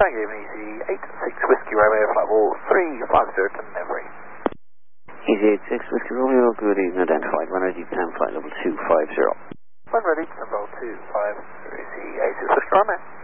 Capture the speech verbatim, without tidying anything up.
Thank you, Easy eight six Whiskey Romeo, flight level three five zero to Nevry. Easy eight six Whiskey Romeo, good evening, identified, runner deep ten, flight level two five zero. When ready, level two five zero, Easy eight six Whiskey Romeo.